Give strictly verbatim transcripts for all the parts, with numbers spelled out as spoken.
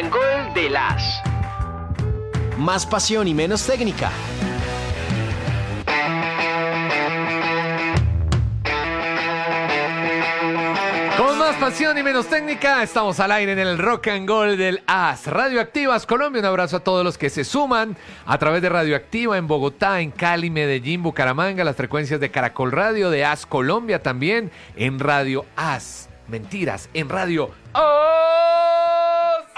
and Gold de las. Más pasión y menos técnica. Con más pasión y menos técnica, estamos al aire en el Rock and Gold del A S. Radioactivas Colombia, un abrazo a todos los que se suman a través de Radioactiva en Bogotá, en Cali, Medellín, Bucaramanga, las frecuencias de Caracol Radio, de A S Colombia también, en Radio A S. Mentiras, en Radio A S.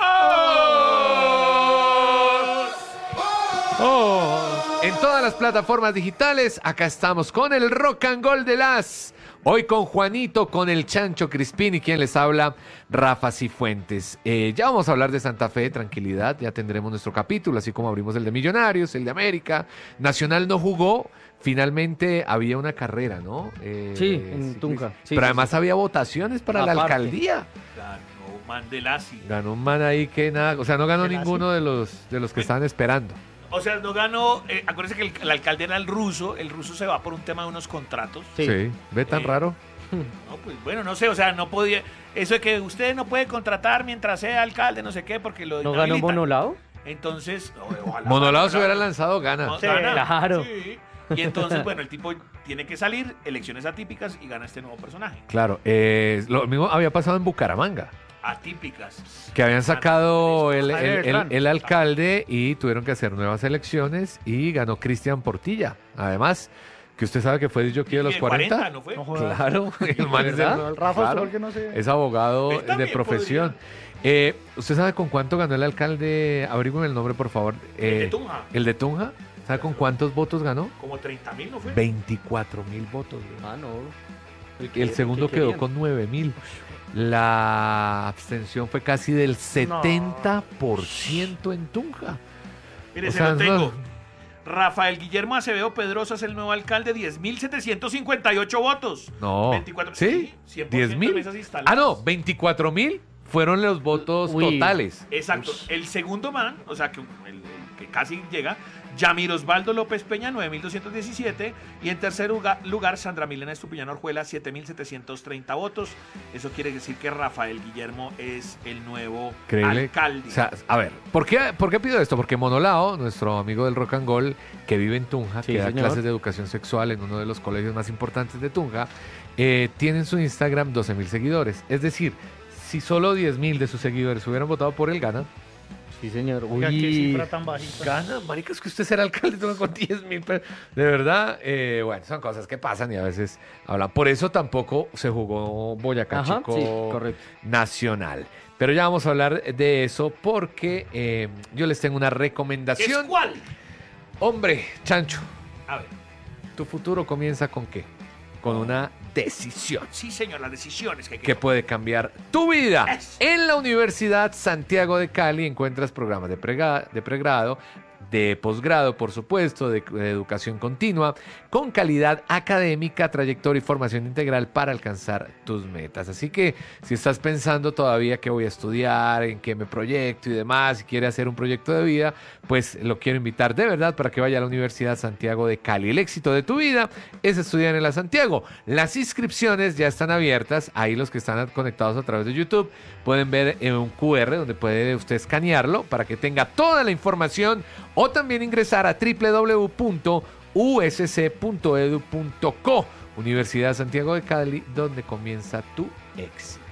Oh. En todas las plataformas digitales, acá estamos con el Rock and Gold del A S. Hoy con Juanito, con el Chancho Crispín y quien les habla, Rafa Cifuentes. Eh, ya vamos a hablar de Santa Fe, tranquilidad, ya tendremos nuestro capítulo, así como abrimos el de Millonarios, el de América. Nacional no jugó, finalmente había una carrera, ¿no? Eh, sí, en Tunja. Sí, pero sí, además sí. había votaciones para Aparte. la alcaldía. Ganó Mandelasi. Ganó un man ahí que nada, o sea, no ganó Mandelasi. ninguno de los, de los que estaban esperando. O sea, no ganó. Eh, acuérdense que el, el alcalde era el ruso. El ruso se va por un tema de unos contratos. Sí, Sí. ve tan Eh, raro. No, pues bueno, no sé, o sea, no podía. Eso de que usted no puede contratar mientras sea alcalde, no sé qué, porque lo ¿No ganó inhabilitan. Monolao? Entonces, no, ojalá. Monolao se Monolao. hubiera lanzado, gana. No, Sí, gana. claro. Sí. Y entonces, bueno, el tipo tiene que salir, elecciones atípicas y gana este nuevo personaje. Claro, eh, lo mismo había pasado en Bucaramanga. Atípicas. Que habían sacado Gana el, Jaime el- el- Beltrán. el alcalde y tuvieron que hacer nuevas elecciones y ganó Cristian Portilla. Además, que usted sabe que fue disjockey de los Y el cuarenta. ¿no fue? No jodas. Claro, el man es, ¿Verdad? el- Rafa, claro, ¿por qué no sé? es abogado Él de también profesión. podría. Eh, ¿Usted sabe con cuánto ganó el alcalde? Averígüeme el nombre, por favor. El Eh, de Tunja. ¿El de Tunja? ¿Sabe con cuántos votos ganó? Como treinta mil, ¿no fue? veinticuatro mil votos. güey. Ah, no. El segundo ¿Qué quedó querían? con nueve mil. La abstención fue casi del setenta por ciento en Tunja. Mire, O se sea, lo tengo. no- Rafael Guillermo Acevedo Pedrosa es el nuevo alcalde, diez mil setecientos cincuenta y ocho votos. No. veinticuatro, ¿Sí? cien por ciento ¿diez mil? de mesas instaladas. Ah, no, veinticuatro mil fueron los votos Uy. totales. Exacto. El segundo man, o sea, que el, el que casi llega, Yamir Osvaldo López Peña, nueve mil doscientos diecisiete. Y en tercer lugar, lugar Sandra Milena Estupiñán Orjuela, siete mil setecientos treinta votos. Eso quiere decir que Rafael Guillermo es el nuevo Increíble. alcalde. O sea, a ver, ¿por qué, ¿por qué pido esto? Porque Monolao, nuestro amigo del Rock and Roll, que vive en Tunja, Sí, que da señor. clases de educación sexual en uno de los colegios más importantes de Tunja, eh, tiene en su Instagram doce mil seguidores. Es decir, si solo diez mil de sus seguidores hubieran votado por él, gana. Sí, señor. Oiga, qué Uy. cifra tan bajita. Gana, marica, es que usted será alcalde Tunja con diez mil. De verdad, eh, bueno, son cosas que pasan y a veces hablan. Por eso tampoco se jugó Boyacá Ajá, Chico sí, correcto. Nacional. Pero ya vamos a hablar de eso porque eh, yo les tengo una ¿Es recomendación. cuál? Hombre, Chancho, A ver. ¿tu futuro comienza con qué? Con una decisión Sí, señor, las decisiones que hay que que puede cambiar tu vida. Eso. En la Universidad Santiago de Cali encuentras programas de, prega- de pregrado, de posgrado, por supuesto, de, de educación continua, con calidad académica, trayectoria y formación integral para alcanzar tus metas. Así que si estás pensando todavía qué voy a estudiar, en qué me proyecto y demás, si quieres hacer un proyecto de vida, pues lo quiero invitar de verdad para que vaya a la Universidad Santiago de Cali. El éxito de tu vida es estudiar en la Santiago. Las inscripciones ya están abiertas. Ahí los que están conectados a través de YouTube pueden ver en un Q R donde puede usted escanearlo para que tenga toda la información o también ingresar a w w w punto u s c punto e d u punto co. Universidad Santiago de Cali, donde comienza tu éxito.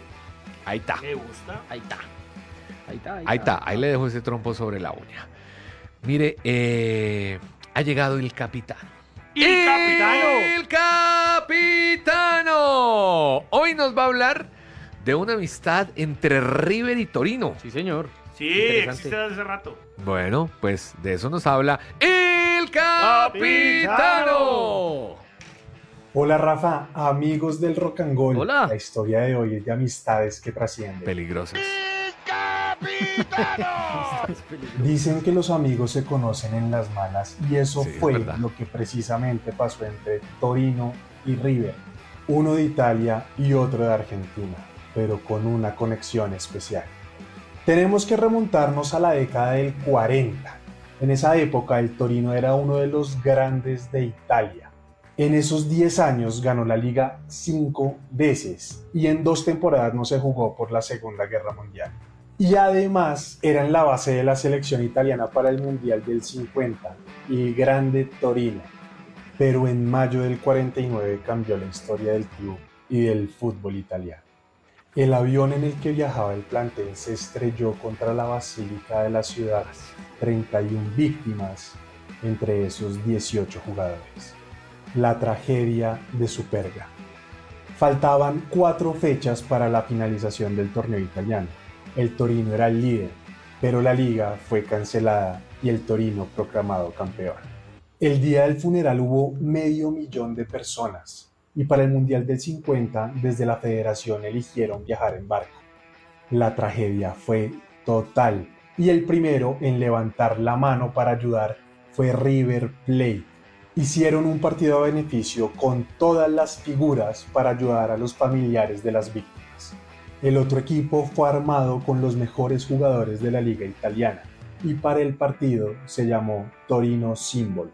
Ahí está. Me gusta. Ahí está. Ahí está. Ahí está, ahí le dejo ese trompo sobre la uña. Mire, eh, ha llegado el capitán. ¡Y el capitano! ¡El capitano! Hoy nos va a hablar de una amistad entre River y Torino. Sí, señor. Sí, Interesante. existe desde hace rato. Bueno, pues de eso nos habla el capitano. Hola Rafa, amigos del Rock and Roll. Hola. La historia de hoy es de amistades que trascienden. Peligrosas. Dicen que los amigos se conocen en las malas y eso Sí, es fue verdad. lo que precisamente pasó entre Torino y River. Uno de Italia y otro de Argentina, pero con una conexión especial. Tenemos que remontarnos a la década del cuarenta. En esa época el Torino era uno de los grandes de Italia. En esos diez años ganó la liga cinco veces y en dos temporadas no se jugó por la Segunda Guerra Mundial. y además eran la base de la selección italiana para el Mundial del cincuenta, el grande Torino. Pero en mayo del cuarenta y nueve cambió la historia del club y del fútbol italiano. El avión en el que viajaba el plantel se estrelló contra la basílica de la ciudad, treinta y una víctimas, entre esos dieciocho jugadores. La tragedia de Superga. Faltaban cuatro fechas para la finalización del torneo italiano. El Torino era el líder, pero la liga fue cancelada y el Torino proclamado campeón. El día del funeral hubo medio millón de personas y para el Mundial del cincuenta desde la federación eligieron viajar en barco. La tragedia fue total y el primero en levantar la mano para ayudar fue River Plate. Hicieron un partido a beneficio con todas las figuras para ayudar a los familiares de las víctimas. El otro equipo fue armado con los mejores jugadores de la liga italiana y para el partido se llamó Torino Símbolo.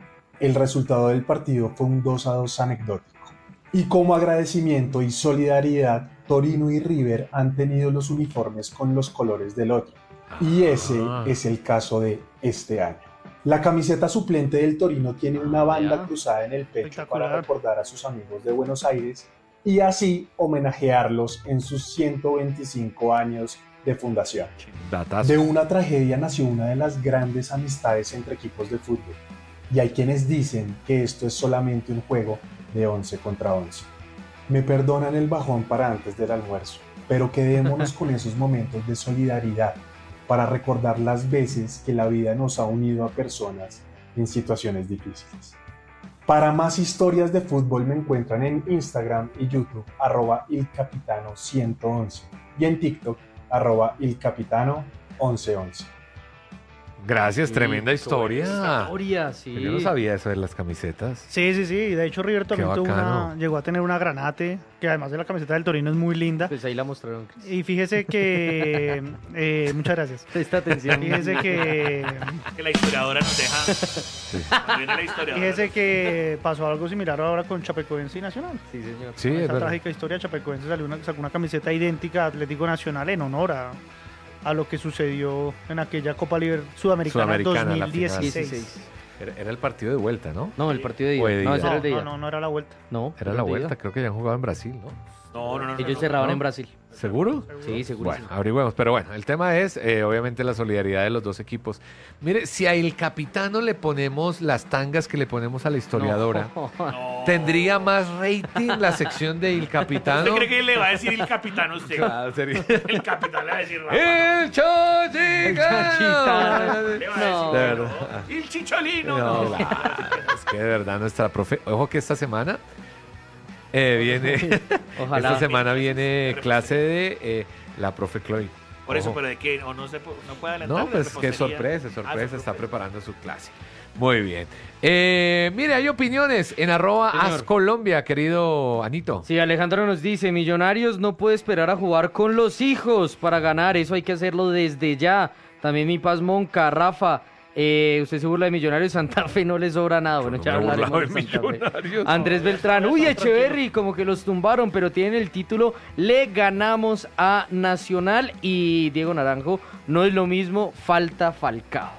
El resultado del partido fue un dos a dos anecdótico. Y como agradecimiento y solidaridad, Torino y River han tenido los uniformes con los colores del otro. Y ese Ah. es el caso de este año. La camiseta suplente del Torino tiene una banda Ya. cruzada en el pecho Espectacular. para recordar a sus amigos de Buenos Aires y así homenajearlos en sus ciento veinticinco años de fundación. Datazo. De una tragedia nació una de las grandes amistades entre equipos de fútbol. Y hay quienes dicen que esto es solamente un juego de once contra once. Me perdonan el bajón para antes del almuerzo, pero quedémonos con esos momentos de solidaridad para recordar las veces que la vida nos ha unido a personas en situaciones difíciles. Para más historias de fútbol me encuentran en Instagram y YouTube arroba ilcapitano ciento once y en TikTok arroba ilcapitano once once. Gracias, Sí, tremenda historia. Historia, sí. Yo no sabía eso de las camisetas. Sí, sí, sí. De hecho, River también tuvo bacano. una, llegó a tener una granate, que además de la camiseta del Torino es muy linda. Pues ahí la mostraron. Cris. Y fíjese que... eh, muchas gracias. Presta atención. Fíjese que... Que la historiadora nos deja. Nos viene la historiadora. Fíjese que pasó algo similar ahora con Chapecoense y Nacional. Sí, señor. Sí, Con es esa verdad. trágica historia, Chapecoense salió una, sacó una camiseta idéntica a Atlético Nacional en honor a, a lo que sucedió en aquella Copa Liber Sudamericana, Sudamericana, la dos mil dieciséis. dieciséis. Era, era el partido de vuelta, ¿no? No, el partido de O de ida. No, ida. ese era No, el de no, ida. no, no era la vuelta. No, Era la vuelta, creo que ya han jugado en Brasil, ¿no? No, no, no. no, Ellos no. cerraban ¿No? en Brasil. ¿Seguro? Sí, seguro. Bueno, averigüemos. Pero bueno, el tema es, eh, obviamente, la solidaridad de los dos equipos. Mire, si a El Capitano le ponemos las tangas que le ponemos a la historiadora, No. No. ¿tendría más rating la sección de El Capitano? ¿Usted cree que le va a decir el capitán a usted? Ah, sería- El capitán le va a decir Rafa. ¡El Chochicano! Chochicano. Le va a decir, No. De bueno, verdad. el chicholino. No, No. la- es que de verdad nuestra profe... Ojo que esta semana eh, viene... Ojalá. Esta semana viene clase de eh, la profe Chloe. Por eso, Ojo. pero de que o no se pu- no puede adelantar. No, de pues qué repostería. sorpresa, Ah, sorpresa, está sorpresa. preparando su clase. Muy bien. Eh, mire, hay opiniones en arroba Señor. ascolombia, querido Anito. Sí, Alejandro nos dice, Millonarios no puede esperar a jugar con los hijos para ganar, eso hay que hacerlo desde ya. También mi Paz Monca, Rafa, eh, usted se burla de Millonarios, Santa Fe no le sobra nada. Bueno, no ya me he hablaremos burlado de de Santa Fe. Millonarios. Andrés Beltrán, uy, Echeverry, como que los tumbaron, pero tienen el título, le ganamos a Nacional. Y Diego Naranjo, no es lo mismo, falta Falcao.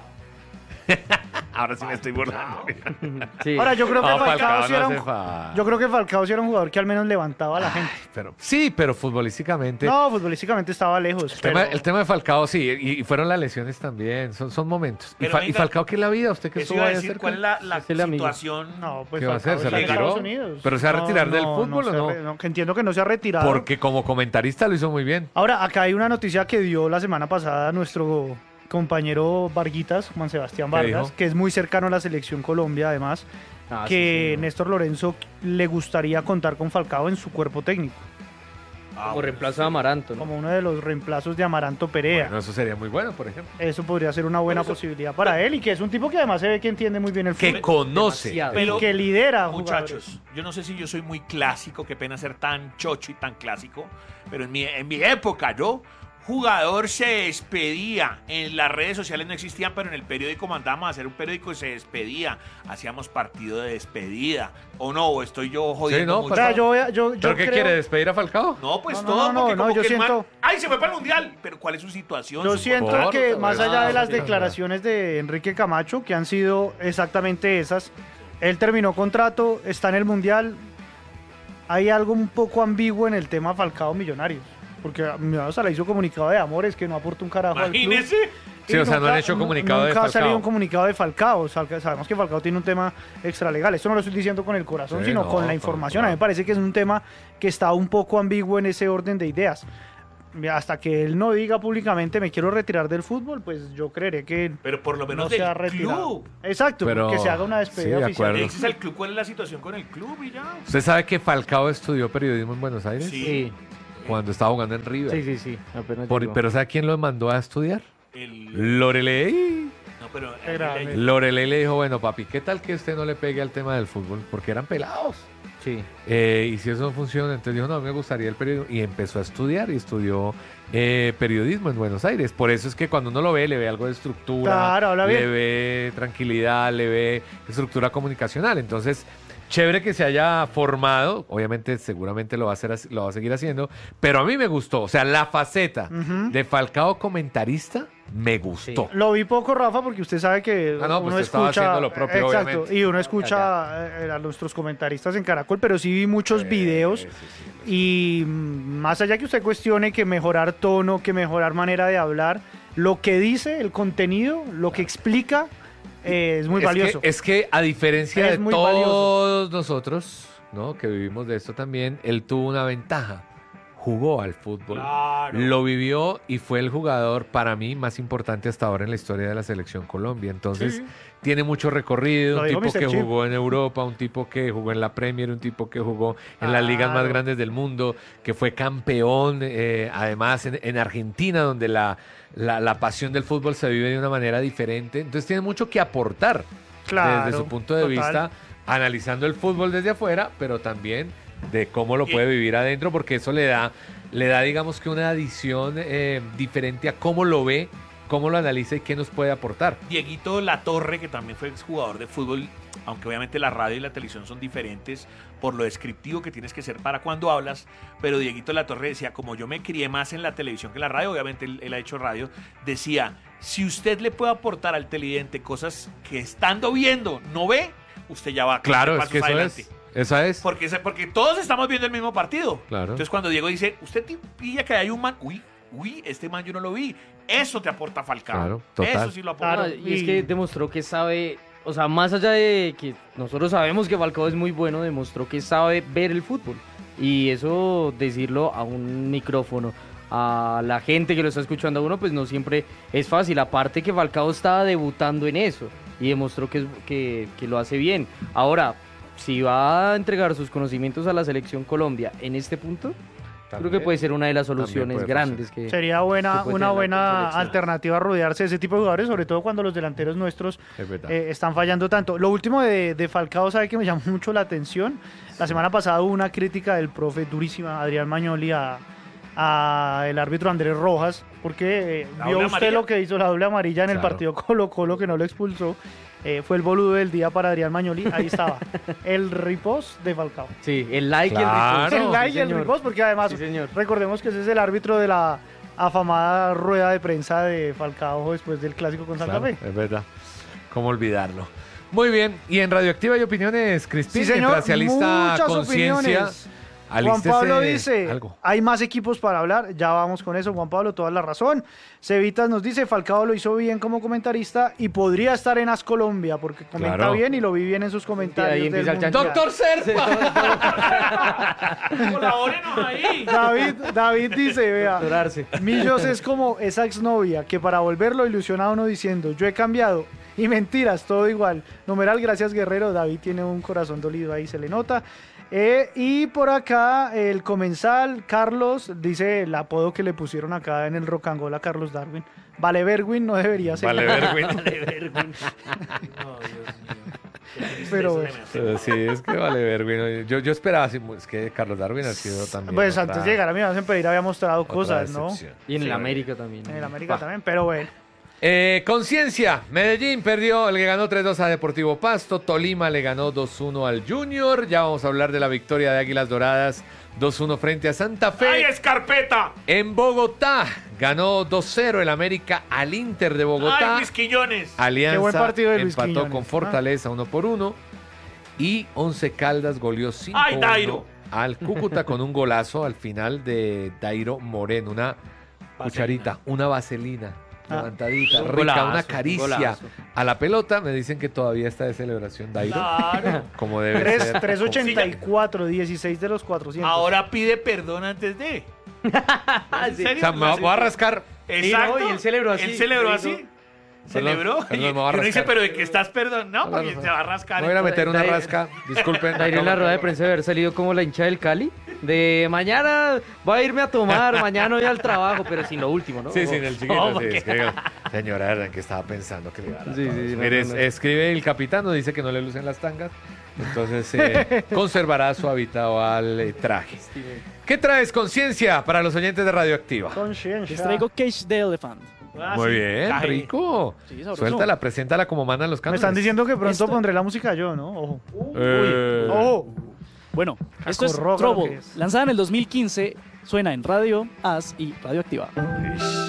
Ahora sí me estoy burlando. Sí. Ahora, yo creo que No, Falcao, Falcao sí no era hace un, falta. yo creo que Falcao sí era un jugador que al menos levantaba a la gente. Pero, sí, pero futbolísticamente... No, futbolísticamente estaba lejos. El tema, pero- el tema de Falcao, sí, y, y fueron las lesiones también, son, son momentos. ¿Y, Pero Fa- y venga, Falcao qué es la vida? ¿Usted qué Eso estuvo iba a ahí decir, cerca? ¿cuál es la, la Es el amigo. situación? No, pues ¿Qué va a hacer? Falcao ¿Se está en retiró? Estados Unidos. ¿Pero se va a retirar del fútbol o se no? re- no? Que entiendo que no se ha retirado. Porque como comentarista lo hizo muy bien. Ahora, acá hay una noticia que dio la semana pasada nuestro compañero Varguitas, Juan Sebastián ¿Qué Vargas, dijo? que es muy cercano a la selección Colombia, además, Ah, sí, que señor. Néstor Lorenzo le gustaría contar con Falcao en su cuerpo técnico, Ah, Como bueno, reemplazo de Amaranto, ¿no? como uno de los reemplazos de Amaranto Perea. Bueno, eso sería muy bueno, por ejemplo. Eso podría ser una buena Por eso- posibilidad para él y que es un tipo que además se ve que entiende muy bien el Que fútbol. conoce. Demasiado. Pero- y que lidera jugadores. Muchachos, yo no sé si yo soy muy clásico, qué pena ser tan chocho y tan clásico, pero en mi, en mi época yo jugador se despedía, en las redes sociales no existían, pero en el periódico mandábamos a hacer un periódico y se despedía, hacíamos partido de despedida, o no, o estoy yo jodiendo no, mucho. O sea, yo, voy a- yo, yo ¿Pero qué creo- quiere, despedir a Falcao? No, pues No, no, todo, no, porque no, como yo que el man- siento- ¡Ay, se fue para el Mundial! Pero ¿cuál es su situación? Yo Su- siento Por- que por- más allá de las sí, sí, declaraciones de Enrique Camacho, que han sido exactamente esas, él terminó contrato, está en el Mundial, hay algo un poco ambiguo en el tema Falcao Millonarios, porque o sea, le hizo comunicado de amores que no aporta un carajo al club. Imagínese. Sí, Y o sea, no han hecho comunicado de nunca ha salido Falcao. un comunicado de Falcao. O sea, sabemos que Falcao tiene un tema extralegal. Esto no lo estoy diciendo con el corazón, Sí, sino no, con la con- información. claro. A mí me parece que es un tema que está un poco ambiguo en ese orden de ideas. Hasta que él no diga públicamente me quiero retirar del fútbol, pues yo creeré que Pero por lo menos no del se ha retirado. club. Exacto, Pero- que se haga una despedida sí, de oficial. acuerdo. Ese es el club, ¿cuál es la situación con el club y ya? ¿Usted sabe que Falcao estudió periodismo en Buenos Aires? Sí. Sí, Cuando estaba jugando en River. sí, sí, sí. Apenas Por- llegó. pero ¿sabe quién lo mandó a estudiar? El... Lorelei. No, pero... Qué grande. Lorelei le dijo, bueno, papi, ¿qué tal que usted no le pegue al tema del fútbol? Porque eran pelados. Sí. Eh, y si eso no funciona, entonces dijo, no, a mí me gustaría el periodismo. Y empezó a estudiar y estudió eh, periodismo en Buenos Aires. Por eso es que cuando uno lo ve, le ve algo de estructura, Claro, habla bien. le ve tranquilidad, le ve estructura comunicacional. Entonces, chévere que se haya formado. Obviamente, seguramente lo va a, hacer, así- lo va a seguir haciendo. Pero a mí me gustó. O sea, la faceta Ujú. de Falcao comentarista me gustó. Lo vi poco, Rafa, porque usted sabe que Ah, no, pues uno usted estaba escucha. haciendo lo propio, exacto, obviamente. y uno escucha eh, a nuestros comentaristas en Caracol, pero sí vi muchos videos. Eh, sí, sí, sí, sí. Y mm, más allá que usted cuestione que mejorar tono, que mejorar manera de hablar, lo que dice, el contenido, lo que explica, eh, es muy es valioso. Que, es que a diferencia Es de muy todos nosotros, ¿no? Que vivimos de esto también, él tuvo una ventaja. Jugó al fútbol. Claro. Lo vivió y fue el jugador para mí más importante hasta ahora en la historia de la selección Colombia. Entonces, Sí. tiene mucho recorrido, Lo un dijo tipo mister que Chip. jugó en Europa, un tipo que jugó en la Premier, un tipo que jugó en las ligas más Claro. grandes del mundo, que fue campeón, eh, además en, en Argentina, donde la, la, la pasión del fútbol se vive de una manera diferente. Entonces, tiene mucho que aportar Claro, desde su punto de total. vista, analizando el fútbol desde afuera, pero también de cómo lo Y- puede vivir adentro, porque eso le da, le da digamos que una adición eh, diferente a cómo lo ve, cómo lo analiza y qué nos puede aportar. Dieguito Latorre, que también fue jugador de fútbol, aunque obviamente la radio y la televisión son diferentes por lo descriptivo que tienes que ser para cuando hablas, pero Dieguito Latorre decía, como yo me crié más en la televisión que en la radio, obviamente él, él ha hecho radio, decía, si usted le puede aportar al televidente cosas que estando viendo no ve, usted ya va Claro, es pasos que eso adelante. es. Esa es. Porque, se- porque todos estamos viendo el mismo partido. Claro. Entonces cuando Diego dice, usted ti- pilla que hay un man, uy, uy, este man yo no lo vi. Eso te aporta Falcao. Claro, total. Eso sí lo aporta. Claro, Ah, y es y- que demostró que sabe, o sea, más allá de que nosotros sabemos que Falcao es muy bueno, demostró que sabe ver el fútbol. Y eso decirlo a un micrófono, a la gente que lo está escuchando a uno, pues no siempre es fácil. Aparte que Falcao estaba debutando en eso y demostró que, es- que, que lo hace bien. Ahora, si va a entregar sus conocimientos a la selección Colombia en este punto, creo que También. puede ser una de las También soluciones puede grandes que... Sería buena, que puede una tener la buena selección. alternativa a rodearse de ese tipo de jugadores, sobre todo cuando los delanteros nuestros Es verdad. eh, están fallando tanto. Lo último de, de Falcao, sabe que me llamó mucho la atención. La semana pasada hubo una crítica del profe durísima, Adrián Magnoli, a, a el árbitro Andrés Rojas, porque eh, ¿La vio doble usted amarilla? lo que hizo la doble amarilla en el Claro. partido Colo Colo, que no lo expulsó. Eh, fue el boludo del día para Adrián Magnoli. Ahí estaba, el ripost de Falcao. Sí, el like Claro. y el repost. el like Sí, y el señor. ripost, porque además Sí, señor. recordemos que ese es el árbitro de la afamada rueda de prensa de Falcao después del clásico con Santa Claro, Fe. es verdad. ¿Cómo olvidarlo? Muy bien. Y en Radioactiva hay opiniones, Crispín, Sí, señor, mientras se alista muchas conciencia. opiniones. Juan alístese Pablo dice, algo. hay más equipos para hablar, ya vamos con eso, Juan Pablo, toda la razón. Cevitas nos dice, Falcao lo hizo bien como comentarista y podría estar en As Colombia, porque comenta Claro. bien y lo vi bien en sus comentarios. ahí del empieza el Mundial. ¡Doctor Serpa! Colabórenos ahí. David, David dice, vea, Dorarse. Millos es como esa exnovia que para volverlo ilusiona a uno diciendo, yo he cambiado. Y mentiras, todo igual. Numeral, gracias Guerrero. David tiene un corazón dolido ahí, se le nota. Eh, y por acá el comensal, Carlos, dice el apodo que le pusieron acá en el Rock and Roll a Carlos Darwin. Vale Berwin no debería ser. Vale, Berwin. No, Dios mío. Pero bueno. Pero sí, es que vale ver, güey. Yo, yo esperaba, así, es que Carlos Darwin ha sido también. Pues otra- antes de llegar a Milán en Pereira había mostrado otra cosas, ¿no? decepción. Y en Sí, el güey. América también. En el América Va. también, pero bueno. Eh, Conciencia, Medellín perdió, le ganó tres dos a Deportivo Pasto, Tolima le ganó dos uno al Junior, ya vamos a hablar de la victoria de Águilas Doradas dos uno frente a Santa Fe. ¡Ay, escarpeta! En Bogotá ganó dos cero el América al Inter de Bogotá. ¡Ay, Luis Quiñones! Alianza Qué buen partido de Luis empató Quiñones. con Fortaleza uno por uno y Once Caldas goleó cinco ¡Ay, Dairo! al Cúcuta con un golazo al final de Dairo Moreno, una cucharita, una vaselina. Ah. Levantadita, Un rica, golazo, una un caricia golazo. a la pelota. Me dicen que todavía está de celebración Dairo, Claro. como debe Tres- ser. tres ochenta y cuatro, dieciséis de los cuatrocientos. Ahora pide perdón antes de. ¿En O serio? sea, me va- voy a rascar. Exacto. Sí, ¿no? Y él celebró así. Él celebró Hizo- así. Celebró. perdón, y me voy a uno dice, rascar. pero ¿de qué estás perdón? No, porque Perdón. se va a rascar. Me voy a ir a meter una Dairo- rasca. Disculpen. Dairo en la rueda de prensa de haber salido como la hincha del Cali. De mañana voy a irme a tomar, mañana voy al trabajo, pero sin lo último, ¿no? Sí, sin el chiquito. No, sí, porque- es que, señora, ¿verdad? Que estaba pensando que le iba a dar. Sí, a sí, todos. no, Mire, no, no. escribe el capitán, nos dice que no le lucen las tangas. Entonces, eh, conservará su habitual eh, traje. ¿Qué traes, Conciencia, para los oyentes de Radioactiva? Conciencia. Les traigo Cage the Elephant. Ah, Muy sí, bien, caje. rico. Sí, sabroso. Suéltala, preséntala como mandan los Me cánones. están diciendo que pronto Esto- pondré la música yo, ¿no? Ojo. Eh, Ojo. Bueno, esto es Cacorroca lo Trouble. que es. Lanzada en el dos mil quince, suena en Radio As y Radioactiva.